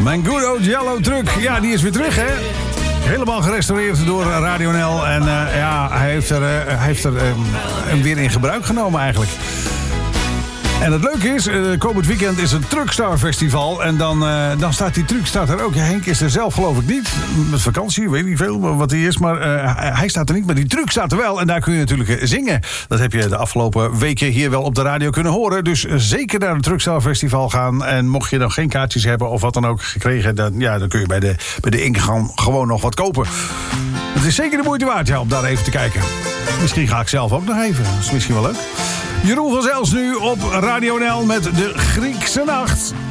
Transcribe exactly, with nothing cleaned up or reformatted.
Mijn good old yellow truck, ja, die is weer terug, hè? Helemaal gerestaureerd door Radio N L. En uh, ja, hij heeft er, uh, hij heeft er um, hem weer in gebruik genomen eigenlijk. En het leuke is, uh, komend weekend is het Truckstar Festival. En dan, uh, dan staat die truck staat er ook. Henk is er zelf geloof ik niet. Met vakantie, weet niet veel wat hij is. Maar uh, hij staat er niet, maar die truck staat er wel. En daar kun je natuurlijk uh, zingen. Dat heb je de afgelopen weken hier wel op de radio kunnen horen. Dus uh, zeker naar het Truckstar Festival gaan. En mocht je nog geen kaartjes hebben of wat dan ook gekregen... dan, ja, dan kun je bij de, bij de ingang gewoon nog wat kopen. Het is zeker de moeite waard ja, om daar even te kijken. Misschien ga ik zelf ook nog even. Dat is misschien wel leuk. Jeroen van Zels nu op Radio N L met de Griekse Nacht.